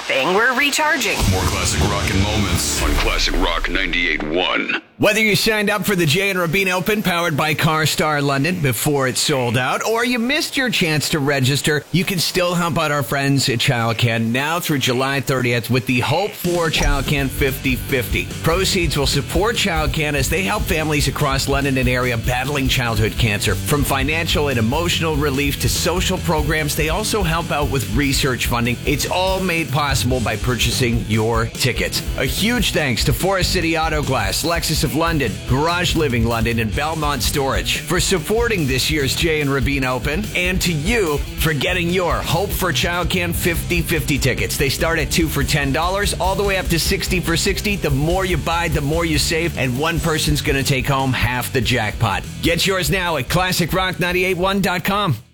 stopping. We're recharging. More classic rock and moments on Classic Rock 98.1. Whether you signed up for the Jay and Rabin Open powered by CarStar London before it sold out, or you missed your chance to register, you can still help out our friends at ChildCan now through July 30th with the Hope for ChildCan 50/50. Proceeds will support ChildCan as they help families across London and area battling childhood cancer. From financial and emotional relief to social programs, they also help out with research funding. It's all made possible by purchasing your tickets. A huge thanks to Forest City Auto Glass, Lexus of London, Garage Living London, and Belmont Storage for supporting this year's Jay and Rabin Open, and to you for getting your Hope for ChildCan 50/50 tickets. They start at 2 for $10, all the way up to 60 for $60. The more you buy, the more you save, and one person's going to take home half the jackpot. Get yours now at ClassicRock981.com.